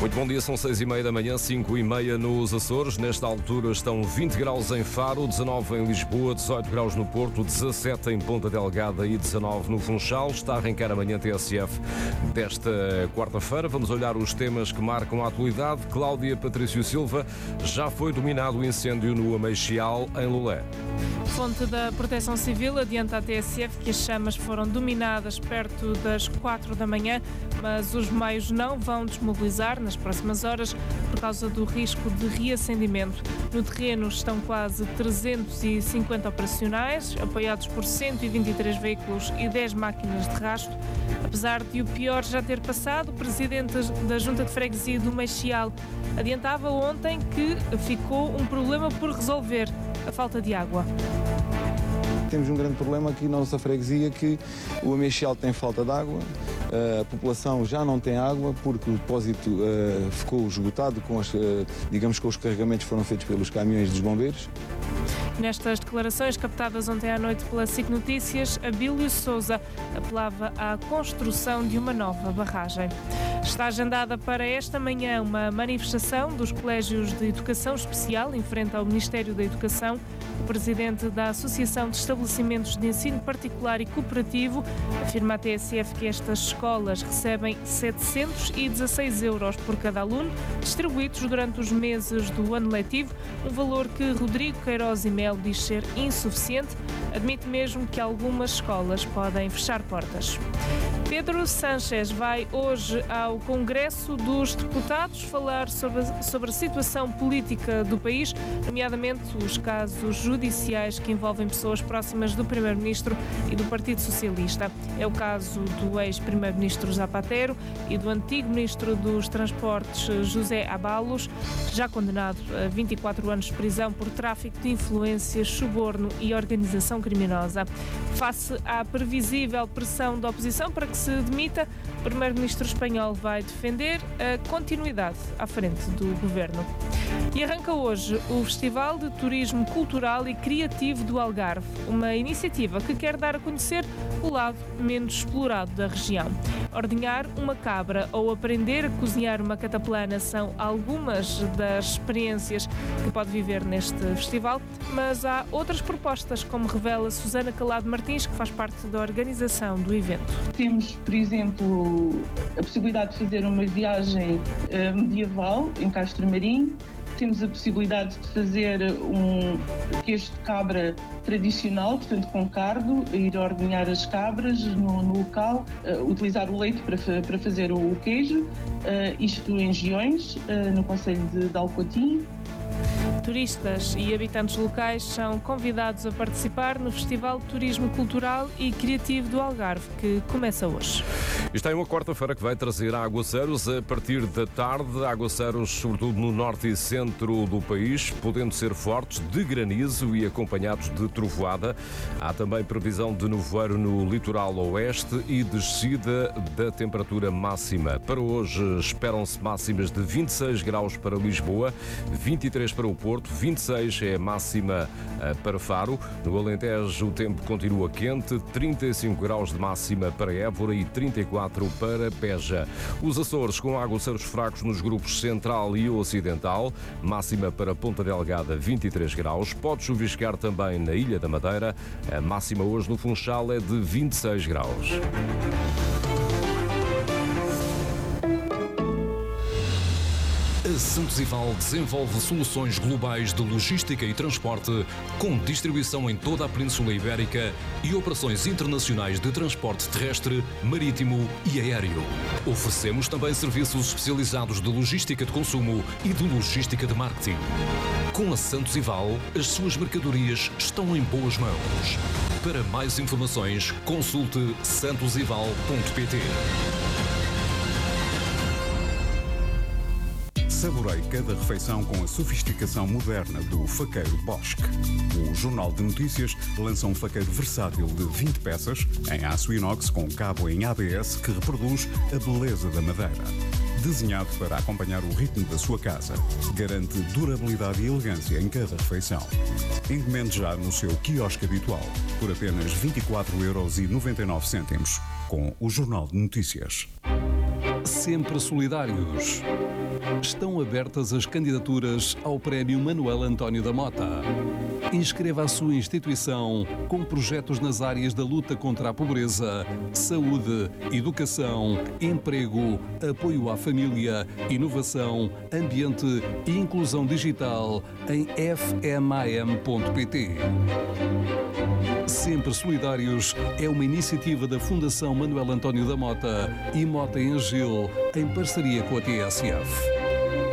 Muito bom dia, são 6h30 da manhã, 5h30 nos Açores. Nesta altura estão 20 graus em Faro, 19 em Lisboa, 18 graus no Porto, 17 em Ponta Delgada e 19 no Funchal. Está a arrancar amanhã TSF desta quarta-feira. Vamos olhar os temas que marcam a atualidade. Cláudia Patrício Silva, já foi dominado o incêndio no Ameixial, em Lolé. Fonte da Proteção Civil adianta à TSF que as chamas foram dominadas perto das 4 da manhã, mas os bombeiros não vão desmobilizar nas próximas horas por causa do risco de reacendimento. No terreno estão quase 350 operacionais, apoiados por 123 veículos e 10 máquinas de rastro. Apesar de o pior já ter passado, o presidente da Junta de Freguesia do Meixial adiantava ontem que ficou um problema por resolver: a falta de água. Temos um grande problema aqui na nossa freguesia, que o Ameixial tem falta de água, a população já não tem água porque o depósito ficou esgotado, com os carregamentos foram feitos pelos caminhões dos bombeiros. Nestas declarações captadas ontem à noite pela SIC Notícias, Abílio Sousa apelava à construção de uma nova barragem. Está agendada para esta manhã uma manifestação dos colégios de educação especial em frente ao Ministério da Educação. O presidente da Associação de Estabelecimentos de Ensino Particular e Cooperativo afirma à TSF que estas escolas recebem 716 euros por cada aluno, distribuídos durante os meses do ano letivo, um valor que Rodrigo Queiroz e Melo diz ser insuficiente. Admite mesmo que algumas escolas podem fechar portas. Pedro Sánchez vai hoje ao Congresso dos Deputados falar sobre a situação política do país, nomeadamente os casos judiciais que envolvem pessoas próximas do Primeiro-Ministro e do Partido Socialista. É o caso do ex-Primeiro-Ministro Zapatero e do antigo Ministro dos Transportes, José Abalos, já condenado a 24 anos de prisão por tráfico de influências, suborno e organização criminosa. Face à previsível pressão da oposição para que se demita, o Primeiro-Ministro espanhol vai defender a continuidade à frente do governo. E arranca hoje o Festival de Turismo Cultural e Criativo do Algarve, uma iniciativa que quer dar a conhecer o lado menos explorado da região. Ordenhar uma cabra ou aprender a cozinhar uma cataplana são algumas das experiências que pode viver neste festival, mas há outras propostas, como revela Susana Calado Martins, que faz parte da organização do evento. Temos, por exemplo, a possibilidade de fazer uma viagem medieval em Castro Marim. Temos a possibilidade de fazer um queijo de cabra tradicional, portanto com cardo, ir ordenhar as cabras no local, utilizar o leite para fazer o queijo, isto em Giões, no concelho de Alcotim. Turistas e habitantes locais são convidados a participar no Festival de Turismo Cultural e Criativo do Algarve, que começa hoje. Está em uma quarta-feira que vai trazer aguaceiros a partir da tarde, aguaceiros sobretudo no norte e centro do país, podendo ser fortes, de granizo e acompanhados de trovoada. Há também previsão de nevoeiro no litoral oeste e descida da temperatura máxima. Para hoje esperam-se máximas de 26 graus para Lisboa, 23 para o Porto, 26 é a máxima para Faro. No Alentejo o tempo continua quente, 35 graus de máxima para Évora e 34 para Beja. Os Açores com aguaceiros fracos nos grupos central e ocidental, máxima para Ponta Delgada 23 graus. Pode chuviscar também na Ilha da Madeira. A máxima hoje no Funchal é de 26 graus. A Santos Ival desenvolve soluções globais de logística e transporte, com distribuição em toda a Península Ibérica e operações internacionais de transporte terrestre, marítimo e aéreo. Oferecemos também serviços especializados de logística de consumo e de logística de marketing. Com a Santos Ival, as suas mercadorias estão em boas mãos. Para mais informações, consulte santosival.pt. Saboreie cada refeição com a sofisticação moderna do faqueiro Bosch. O Jornal de Notícias lança um faqueiro versátil de 20 peças, em aço inox com cabo em ABS que reproduz a beleza da madeira. Desenhado para acompanhar o ritmo da sua casa, garante durabilidade e elegância em cada refeição. Encomende já no seu quiosque habitual, por apenas 24,99 €, com o Jornal de Notícias. Sempre solidários. Estão abertas as candidaturas ao Prémio Manuel António da Mota. Inscreva a sua instituição com projetos nas áreas da luta contra a pobreza, saúde, educação, emprego, apoio à família, inovação, ambiente e inclusão digital em fmam.pt. Sempre Solidários é uma iniciativa da Fundação Manuel António da Mota e Mota em Gil, em parceria com a TSF.